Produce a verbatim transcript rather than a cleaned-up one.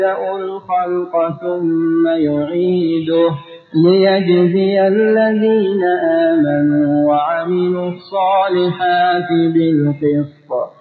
يبدأ الخلق ثم يعيده ليجزي الذين آمنوا وعملوا الصالحات بالقسط